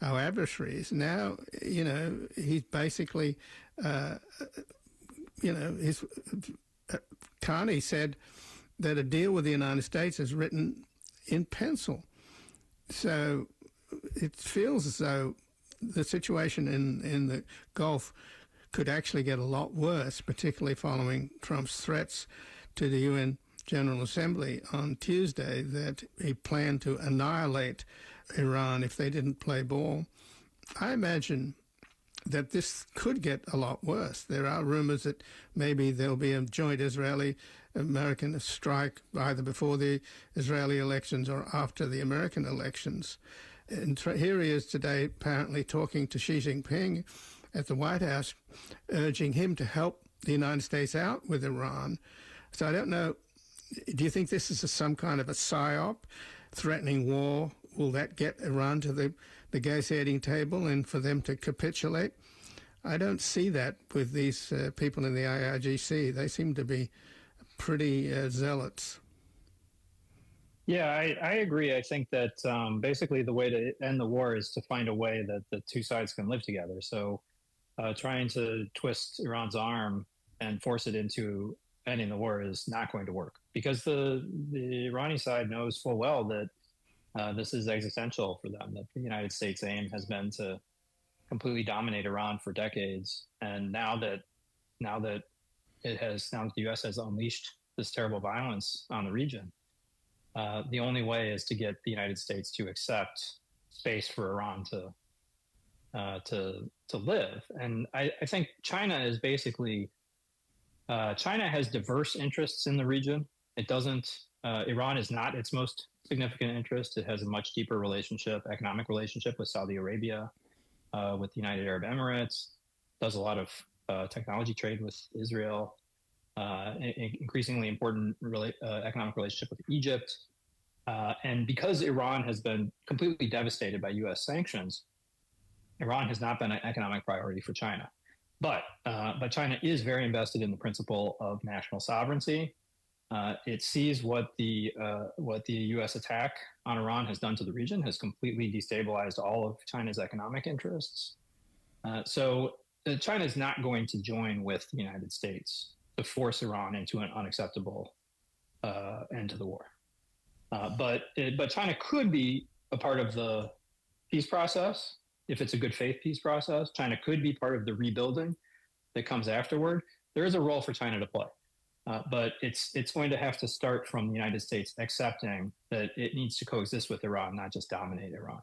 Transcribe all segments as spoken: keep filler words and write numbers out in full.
our adversaries. Now, you know, he's basically, uh, you know, his uh, Carney said that a deal with the United States is written in pencil. So it feels as though the situation in, in the Gulf could actually get a lot worse, particularly following Trump's threats to the U N General Assembly on Tuesday that he planned to annihilate Iran if they didn't play ball. I imagine that this could get a lot worse. There are rumors that maybe there'll be a joint Israeli-American strike either before the Israeli elections or after the American elections. And here he is today apparently talking to Xi Jinping at the White House, urging him to help the United States out with Iran. So I don't know, do you think this is a, some kind of a psyop, threatening war? Will that get Iran to the negotiating table and for them to capitulate? I don't see that with these uh, people in the I R G C. They seem to be pretty uh, zealots. Yeah, I, I agree. I think that um, basically the way to end the war is to find a way that the two sides can live together. So uh, trying to twist Iran's arm and force it into ending the war is not going to work, because the, the Iranian side knows full well that Uh, this is existential for them, that the United States' aim has been to completely dominate Iran for decades. And now that now that it has, now that the U S has unleashed this terrible violence on the region, uh, the only way is to get the United States to accept space for Iran to uh, to to live. And I, I think China is basically uh, China has diverse interests in the region. It doesn't. Uh, Iran is not its most significant interest. It has a much deeper relationship, economic relationship with Saudi Arabia, uh, with the United Arab Emirates, does a lot of uh, technology trade with Israel, uh, increasingly important rela- uh, economic relationship with Egypt. Uh, and because Iran has been completely devastated by U S sanctions, Iran has not been an economic priority for China. But, uh, but China is very invested in the principle of national sovereignty. Uh, it sees what the uh, what the U S attack on Iran has done to the region, has completely destabilized all of China's economic interests. Uh, so uh, China is not going to join with the United States to force Iran into an unacceptable uh, end to the war. Uh, but it, but China could be a part of the peace process if it's a good faith peace process. China could be part of the rebuilding that comes afterward. There is a role for China to play. Uh, but it's it's going to have to start from the United States accepting that it needs to coexist with Iran, not just dominate Iran.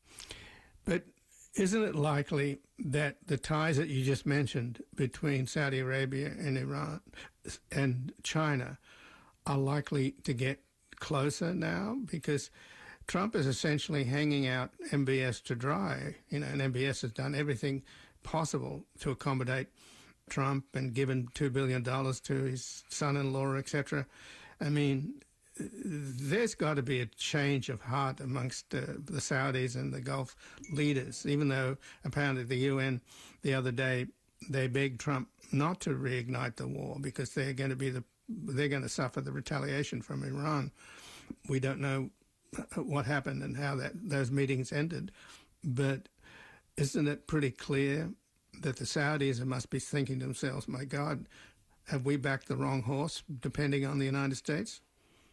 But isn't it likely that the ties that you just mentioned between Saudi Arabia and Iran and China are likely to get closer now? Because Trump is essentially hanging out M B S to dry, you know, and M B S has done everything possible to accommodate Trump and given two billion dollars to his son-in-law, et cetera. I mean, there's got to be a change of heart amongst uh, the Saudis and the Gulf leaders, even though apparently the U N the other day, they begged Trump not to reignite the war because they're going to be the they're going to suffer the retaliation from Iran. We don't know what happened and how that those meetings ended, but isn't it pretty clear that the Saudis must be thinking to themselves, my God, have we backed the wrong horse, depending on the United States?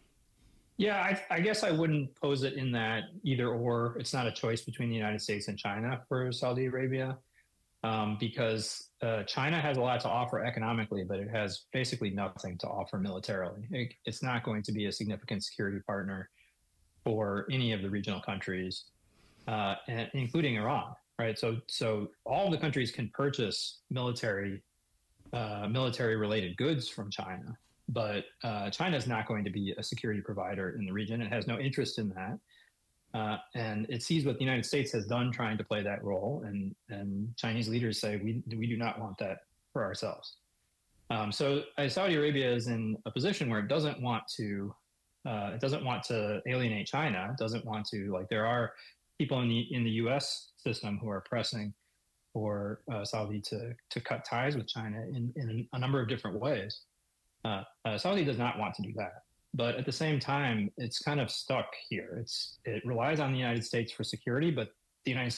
Yeah, I, I guess I wouldn't pose it in that either or. It's not a choice between the United States and China for Saudi Arabia, um, because uh, China has a lot to offer economically, but it has basically nothing to offer militarily. It, it's not going to be a significant security partner for any of the regional countries, uh, and, including Iran. Right, so so all the countries can purchase military uh, military related goods from China, but uh, China is not going to be a security provider in the region. It has no interest in that, uh, and it sees what the United States has done trying to play that role, and and Chinese leaders say we we do not want that for ourselves. Um, so uh, Saudi Arabia is in a position where it doesn't want to uh, it doesn't want to alienate China. It doesn't want to, like, there are people in the in the U S system who are pressing for uh, Saudi to to cut ties with China in, in a number of different ways. Uh, uh, Saudi does not want to do that, but at the same time, it's kind of stuck here. It's it relies on the United States for security, but the United